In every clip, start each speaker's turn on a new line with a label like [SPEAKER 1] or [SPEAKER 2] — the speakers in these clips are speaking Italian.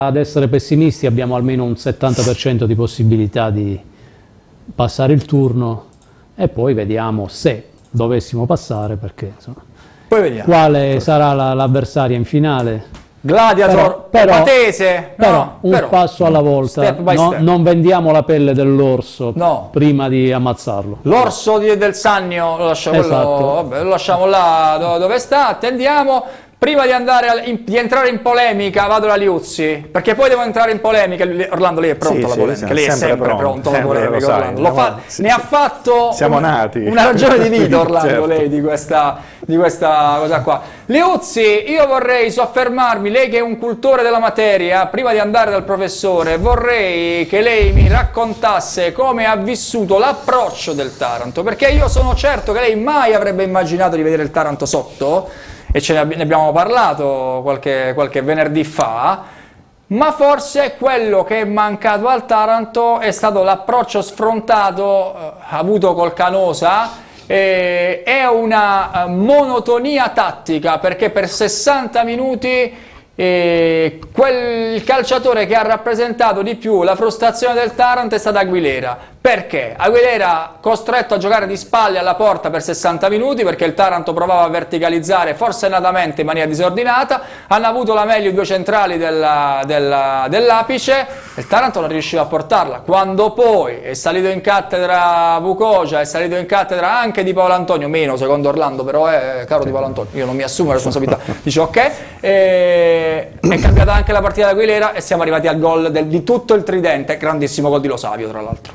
[SPEAKER 1] ad essere pessimisti abbiamo almeno un 70% di possibilità di passare il turno e poi vediamo se dovessimo passare, perché insomma,
[SPEAKER 2] Poi vediamo.
[SPEAKER 1] quale sarà l'avversaria in finale.
[SPEAKER 2] Gladiator, Matese,
[SPEAKER 1] però un passo alla volta,
[SPEAKER 2] step by step.
[SPEAKER 1] non vendiamo la pelle dell'orso
[SPEAKER 2] No.
[SPEAKER 1] prima di ammazzarlo.
[SPEAKER 2] L'orso del Sannio lo lasciamo,
[SPEAKER 1] Esatto.
[SPEAKER 2] vabbè, lo lasciamo là dove sta, attendiamo. Prima di entrare in polemica vado da Liuzzi, perché poi devo entrare in polemica. Orlando, lei è pronto alla polemica, lei è sempre pronto alla polemica, Orlando. Ne ha fatto una ragione di vita, Orlando, certo. Lei di questa cosa qua. Liuzzi, io vorrei soffermarmi, lei che è un cultore della materia, prima di andare dal professore, vorrei che lei mi raccontasse come ha vissuto l'approccio del Taranto, perché io sono certo che lei mai avrebbe immaginato di vedere il Taranto sotto, e ne abbiamo parlato qualche venerdì fa, ma forse quello che è mancato al Taranto è stato l'approccio sfrontato avuto col Canosa, è una monotonia tattica, perché per 60 minuti quel calciatore che ha rappresentato di più la frustrazione del Taranto è stato Aguilera. Perché? Aguilera costretto a giocare di spalle alla porta per 60 minuti, perché il Taranto provava a verticalizzare forsennatamente in maniera disordinata, hanno avuto la meglio i due centrali dell'apice, il Taranto non riusciva a portarla. Quando poi è salito in cattedra Vukoja, è salito in cattedra anche Di Paolo Antonio, meno secondo Orlando, però caro Di Paolo Antonio, io non mi assumo la responsabilità, dice ok, è cambiata anche la partita da Aguilera e siamo arrivati al gol di tutto il tridente, grandissimo gol di Lo Savio tra l'altro.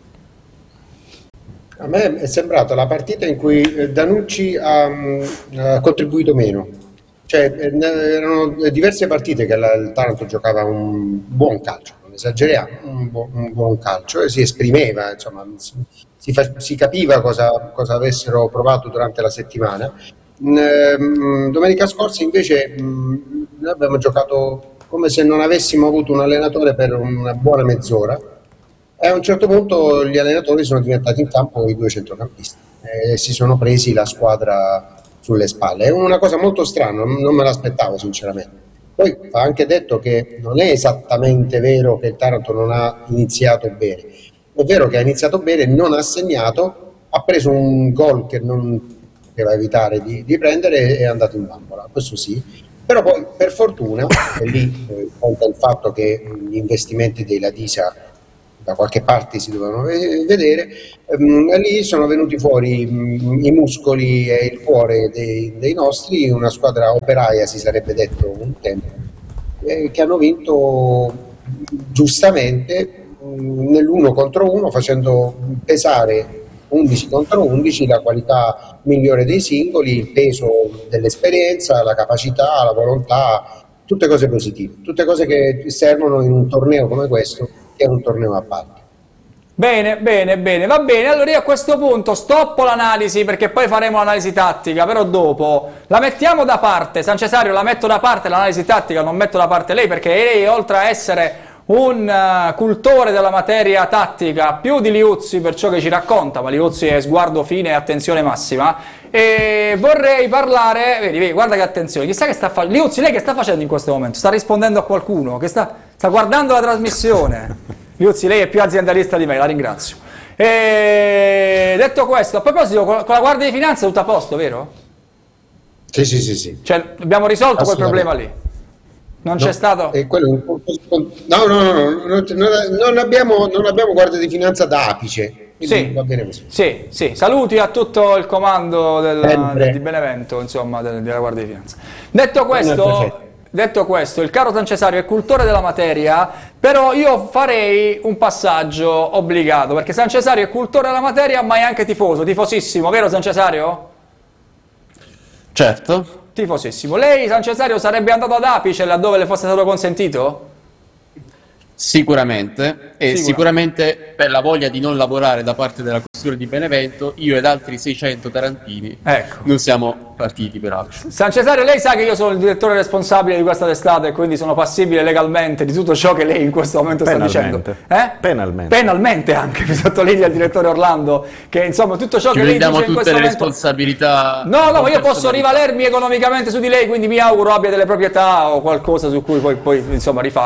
[SPEAKER 3] A me è sembrata la partita in cui Danucci ha contribuito meno, cioè erano diverse partite che il Taranto giocava un buon calcio, non esageriamo, un buon calcio e si esprimeva, insomma, si capiva cosa avessero provato durante la settimana. Domenica scorsa invece noi abbiamo giocato come se non avessimo avuto un allenatore per una buona mezz'ora. E a un certo punto gli allenatori sono diventati in campo i due centrocampisti e si sono presi la squadra sulle spalle. È una cosa molto strana, non me l'aspettavo sinceramente. Poi va anche detto che non è esattamente vero che il Taranto non ha iniziato bene. È vero che ha iniziato bene, non ha segnato, ha preso un gol che non poteva evitare di prendere e è andato in bambola, questo sì. Però poi per fortuna, e lì conta il fatto che gli investimenti dei Ladisa da qualche parte si dovevano vedere, lì sono venuti fuori i muscoli e il cuore dei nostri, una squadra operaia si sarebbe detto un tempo, che hanno vinto giustamente nell'1 contro 1, facendo pesare 11 contro 11 la qualità migliore dei singoli, il peso dell'esperienza, la capacità, la volontà, tutte cose positive, tutte cose che servono in un torneo come questo, che è un torneo a parte.
[SPEAKER 2] Bene, va bene, allora io a questo punto stoppo l'analisi, perché poi faremo l'analisi tattica, però dopo la mettiamo da parte. San Cesario, la metto da parte l'analisi tattica, non metto da parte lei, perché lei, oltre a essere un cultore della materia tattica, più di Liuzzi per ciò che ci racconta, ma Liuzzi è sguardo fine e attenzione massima, e vorrei parlare, vedi, guarda che attenzione, chissà che sta facendo, Liuzzi, lei che sta facendo in questo momento? Sta rispondendo a qualcuno? Che sta guardando la trasmissione? Liuzzi, lei è più aziendalista di me, la ringrazio. E detto questo, a proposito, con la Guardia di Finanza è tutto a posto, vero?
[SPEAKER 3] Sì.
[SPEAKER 2] Cioè, abbiamo risolto quel problema lì? Non c'è stato?
[SPEAKER 3] Non abbiamo Guardia di Finanza da apice.
[SPEAKER 2] Sì,
[SPEAKER 3] va bene così.
[SPEAKER 2] Sì, saluti a tutto il comando di Benevento, insomma, della Guardia di Finanza. Detto questo, il caro San Cesario è cultore della materia, però io farei un passaggio obbligato, perché San Cesario è cultore della materia, ma è anche tifoso, tifosissimo, vero San Cesario?
[SPEAKER 4] Certo.
[SPEAKER 2] Tifosissimo. Lei, San Cesario, sarebbe andato ad Apice laddove le fosse stato consentito?
[SPEAKER 4] Sicuramente, e sicuramente per la voglia di non lavorare da parte della questura di Benevento, io ed altri 600 tarantini non siamo partiti per Apice.
[SPEAKER 2] San Cesario, lei sa che io sono il direttore responsabile di questa testata e quindi sono passibile legalmente di tutto ciò che lei in questo momento sta dicendo. Penalmente anche, mi sottolinea il direttore Orlando, che insomma tutto ciò che lei dice in questo momento...
[SPEAKER 4] tutte le responsabilità...
[SPEAKER 2] No, ma io posso rivalermi economicamente su di lei, quindi mi auguro abbia delle proprietà o qualcosa su cui poi insomma rifare.